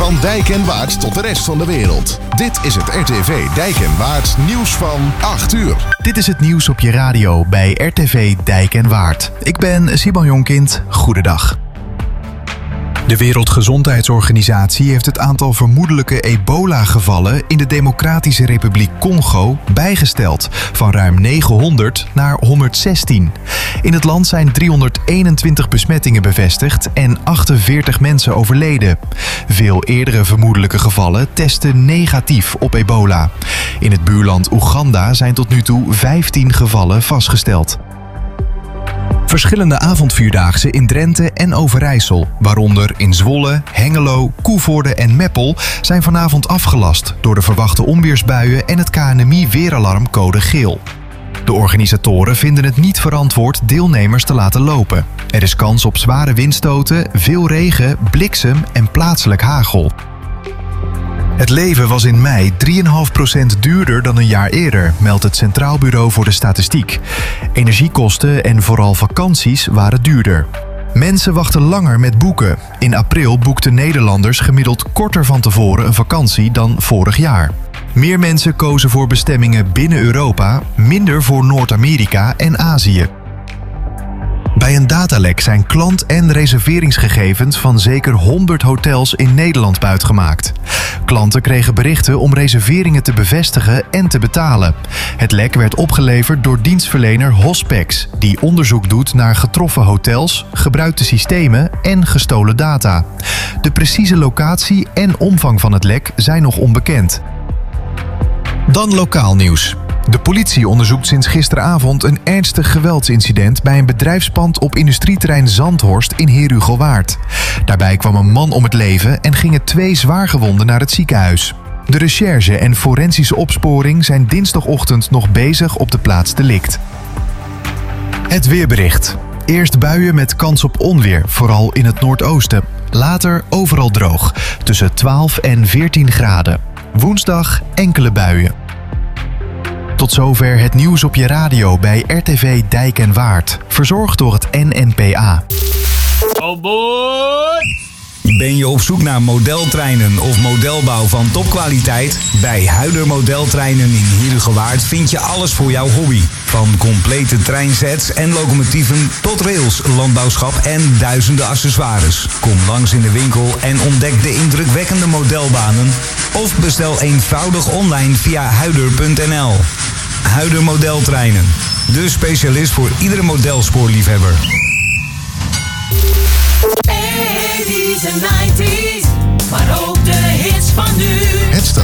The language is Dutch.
Van Dijk en Waard tot de rest van de wereld. Dit is het RTV Dijk en Waard nieuws van 8 uur. Dit is het nieuws op je radio bij RTV Dijk en Waard. Ik ben Simon Jonkind. Goedendag. De Wereldgezondheidsorganisatie heeft het aantal vermoedelijke ebola-gevallen in de Democratische Republiek Congo bijgesteld van ruim 900 naar 116. In het land zijn 321 besmettingen bevestigd en 48 mensen overleden. Veel eerdere vermoedelijke gevallen testen negatief op ebola. In het buurland Oeganda zijn tot nu toe 15 gevallen vastgesteld. Verschillende avondvierdaagse in Drenthe en Overijssel, waaronder in Zwolle, Hengelo, Koevoorde en Meppel, zijn vanavond afgelast door de verwachte onweersbuien en het KNMI-weeralarm code geel. De organisatoren vinden het niet verantwoord deelnemers te laten lopen. Er is kans op zware windstoten, veel regen, bliksem en plaatselijk hagel. Het leven was in mei 3,5% duurder dan een jaar eerder, meldt het Centraal Bureau voor de Statistiek. Energiekosten en vooral vakanties waren duurder. Mensen wachten langer met boeken. In april boekten Nederlanders gemiddeld korter van tevoren een vakantie dan vorig jaar. Meer mensen kozen voor bestemmingen binnen Europa, minder voor Noord-Amerika en Azië. Bij een datalek zijn klant- en reserveringsgegevens van zeker 100 hotels in Nederland buitgemaakt. Klanten kregen berichten om reserveringen te bevestigen en te betalen. Het lek werd opgeleverd door dienstverlener Hospex, die onderzoek doet naar getroffen hotels, gebruikte systemen en gestolen data. De precieze locatie en omvang van het lek zijn nog onbekend. Dan lokaal nieuws. De politie onderzoekt sinds gisteravond een ernstig geweldsincident bij een bedrijfspand op industrieterrein Zandhorst in Herugelwaard. Daarbij kwam een man om het leven en gingen 2 zwaargewonden naar het ziekenhuis. De recherche en forensische opsporing zijn dinsdagochtend nog bezig op de plaats delict. Het weerbericht. Eerst buien met kans op onweer, vooral in het noordoosten. Later overal droog, tussen 12 en 14 graden. Woensdag enkele buien. Tot zover het nieuws op je radio bij RTV Dijk en Waard. Verzorgd door het NNPA. Oh boy! Ben je op zoek naar modeltreinen of modelbouw van topkwaliteit? Bij Huider Modeltreinen in Herugewaard vind je alles voor jouw hobby. Van complete treinsets en locomotieven tot rails, landbouwschap en duizenden accessoires. Kom langs in de winkel en ontdek de indrukwekkende modelbanen. Of bestel eenvoudig online via huider.nl. Huider Modeltreinen. De specialist voor iedere modelspoorliefhebber. 80s and 90s.